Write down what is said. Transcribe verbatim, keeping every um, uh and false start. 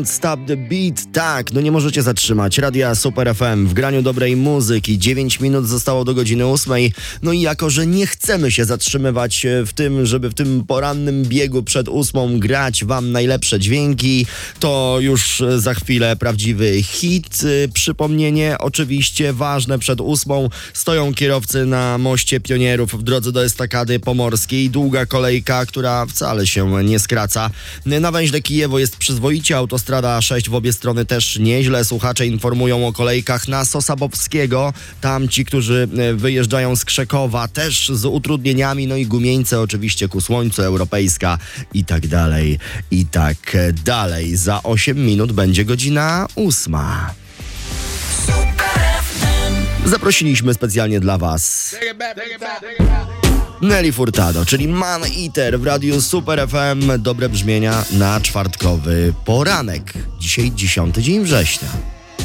Stop the beat, tak, no nie możecie zatrzymać. Radia Super F M w graniu dobrej muzyki. dziewięć minut zostało do godziny ósmej. No i jako, że nie chcemy się zatrzymywać w tym, żeby w tym porannym biegu przed ósmą grać wam najlepsze dźwięki, to już za chwilę prawdziwy hit. Przypomnienie oczywiście ważne, przed ósmą stoją kierowcy na moście Pionierów w drodze do Estakady Pomorskiej. Długa kolejka, która wcale się nie skraca. Na węźle Kijewo jest przyzwoicie, autostrada A sześć w obie strony też nieźle. Słuchacze informują o kolejkach na Sosabowskiego. Tam ci, którzy wyjeżdżają z Krzekowa, też z utrudnieniami. No i Gumieńce oczywiście ku słońcu, Europejska i tak dalej, i tak dalej. Za osiem minut będzie godzina ósma. Zaprosiliśmy specjalnie dla was Nelly Furtado, czyli Man Eater w radiu Super F M. Dobre brzmienia na czwartkowy poranek. Dzisiaj dziesiąty dzień września.